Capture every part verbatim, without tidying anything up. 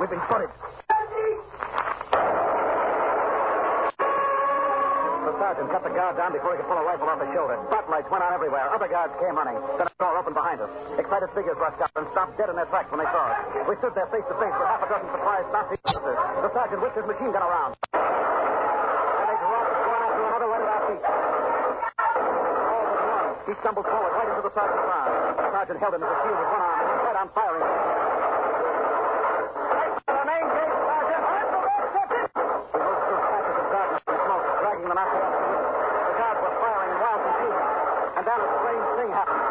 We've been spotted. The sergeant cut the guard down before he could pull a rifle off his shoulder. Spotlights went on everywhere. Other guards came running. Then a door opened behind us. Excited figures rushed out and stopped dead in their tracks when they saw us. We stood there face to face with half a dozen surprised Nazi officers. The sergeant whipped his machine gun around. And they dropped one after another right at our feet. All but one. He stumbled forward right into the sergeant's arms. The sergeant held him as a shield with one arm and his head on firing. The main gate, sergeant! We moved through patches of darkness and smoke, dragging the Nazi officers with us. The guards were firing in wild confusion. And then a strange thing happened.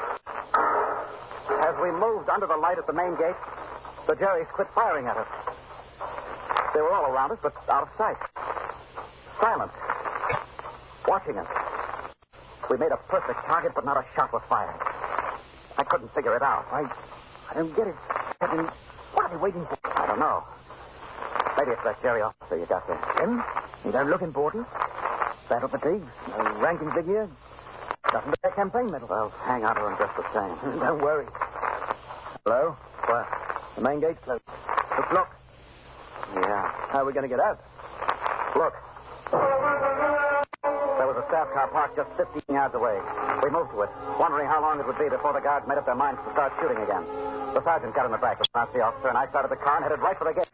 As we moved under the light at the main gate, the Jerrys quit firing at us. They were all around us, but out of sight. Silent. Watching us. We made a perfect target, but not a shot was fired. I couldn't figure it out. I, I don't get it. Captain, what are they waiting for? I don't know. Maybe it's that Jerry officer you got there. Him? He don't look important. Battle fatigues. No ranking figure. Nothing but their campaign medal. Well, hang on to him just the same. Don't worry. Hello? What? The main gate's closed. Let's look. Yeah. How are we going to get out? Look. There was a staff car parked just fifteen yards away. We moved to it, wondering how long it would be before the guards made up their minds to start shooting again. The sergeant got in the back with the Nazi officer, and I started the car and headed right for the gate.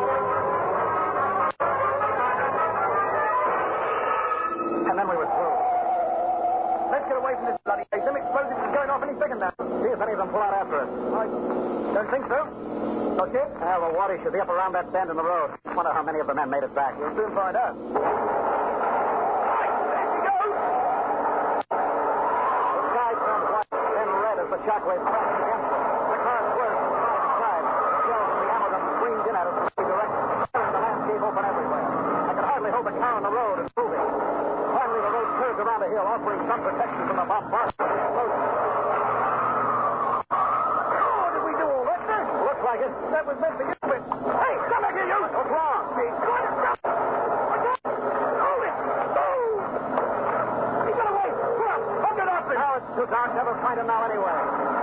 And then we were through. Let's get away from this bloody place. Them explosives are going off any second now. See if any of them pull out after us. I don't think so. Not yet. Well, the water should be up around that bend in the road. Wonder how many of the men made it back. We'll soon find out. The shockwave crashed against us. The car swerved from side to side. The shells from the ammo gun screamed in at us in every direction. The landscape open everywhere. I could hardly hold the car on the road and moving. Finally, the road curved around a hill, offering some protection from the bombardment of the explosion. Oh, did we do all that, sir? Looks like it. That was meant for you, but... Hey, come back here, you! What's wrong? He's going to stop! What's up? Hold it! Move! He got away! Put up! Up it up! Now it's too dark. Never find him now anyway.